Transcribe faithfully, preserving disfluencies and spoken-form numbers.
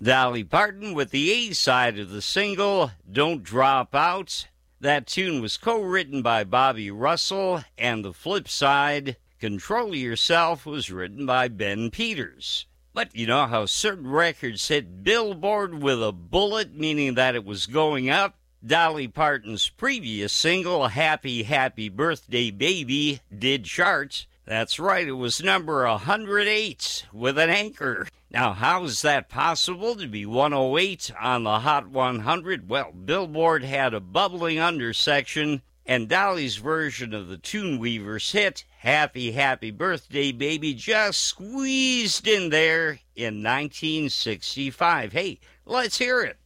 Dolly Parton with the A side of the single, Don't Drop Out. That tune was co-written by Bobby Russell, and the flip side, Control Yourself, was written by Ben Peters. But you know how certain records hit Billboard with a bullet, meaning that it was going up? Dolly Parton's previous single, Happy, Happy Birthday Baby, did chart. That's right, it was number one hundred eight with an anchor. Now, how is that possible to be one oh eight on the Hot one hundred? Well, Billboard had a bubbling under section, and Dolly's version of the Tune Weavers hit, Happy, Happy Birthday Baby, just squeezed in there in nineteen sixty-five. Hey, let's hear it.